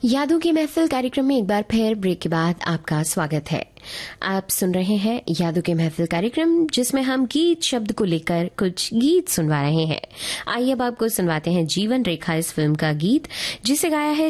यादों की महफिल कार्यक्रम में एक बार फिर ब्रेक के बाद आपका स्वागत है। आप सुन रहे हैं यादों के महफिल कार्यक्रम, जिसमें हम गीत शब्द को लेकर कुछ गीत सुनवा रहे हैं। आइए अब आपको सुनवाते हैं जीवन रेखा इस फिल्म का गीत, जिसे गाया है